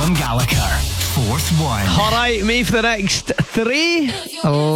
Callum Gallagher. Fourth one. All right, me for the next three.